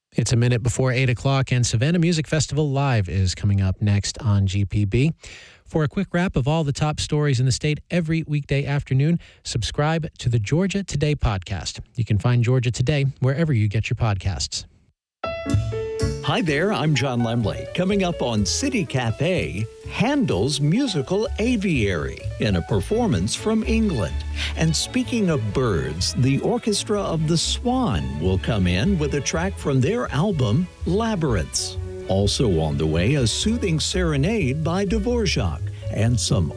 It's a minute before 8 o'clock, and Savannah Music Festival Live is coming up next on GPB. For a quick wrap of all the top stories in the state every weekday afternoon, subscribe to the Georgia Today podcast. You can find Georgia Today wherever you get your podcasts. Hi there, I'm John Lemley. Coming up on City Cafe, Handel's musical Aviary in a performance from England. And speaking of birds, the Orchestra of the Swan will come in with a track from their album, Labyrinths. Also on the way, a soothing serenade by Dvorak and some